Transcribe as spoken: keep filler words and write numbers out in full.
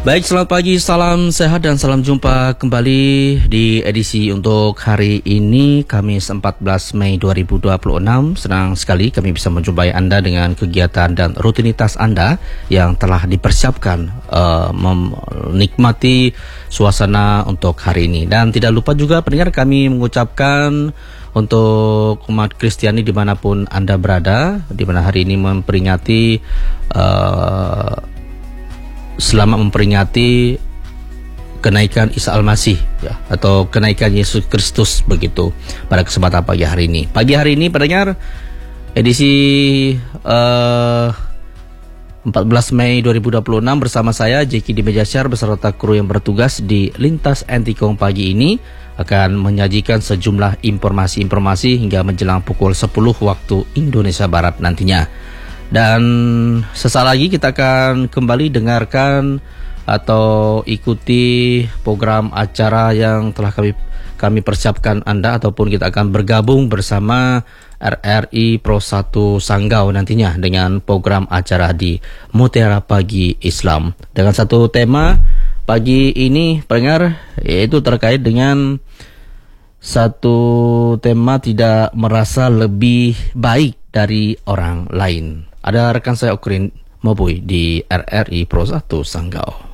Baik, selamat pagi, salam sehat dan salam jumpa kembali di edisi untuk hari ini, Kamis empat belas Mei dua ribu dua puluh enam. Senang sekali kami bisa menjumpai Anda dengan kegiatan dan rutinitas Anda yang telah dipersiapkan uh, menikmati suasana untuk hari ini. Dan tidak lupa juga pendengar, kami mengucapkan untuk umat Kristiani dimanapun Anda berada, di mana hari ini memperingati uh, selama memperingati kenaikan Isa Al-Masih ya, atau kenaikan Yesus Kristus begitu pada kesempatan pagi hari ini. Pagi hari ini pendengar, edisi uh, empat belas Mei dua ribu dua puluh enam bersama saya Jeki di Meja Syar beserta kru yang bertugas di Lintas Antikong pagi ini akan menyajikan sejumlah informasi-informasi hingga menjelang pukul sepuluh waktu Indonesia Barat nantinya. Dan sesaat lagi kita akan kembali dengarkan atau ikuti program acara yang telah kami kami persiapkan Anda, ataupun kita akan bergabung bersama R R I Pro satu Sanggau nantinya dengan program acara di Mutiara Pagi Islam dengan satu tema pagi ini pendengar, yaitu terkait dengan satu tema tidak merasa lebih baik dari orang lain. Ada rekan saya Okrin Mobui di R R I Pro satu Sanggau.